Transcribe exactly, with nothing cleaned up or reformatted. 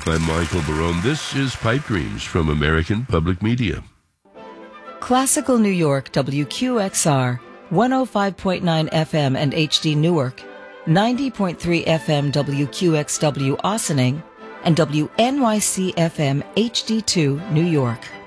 I'm Michael Barone. This is Pipe Dreams from American Public Media. Classical New York, W Q X R, one oh five point nine F M and H D Newark, ninety point three F M W Q X W Ossining, and W N Y C F M H D two New York.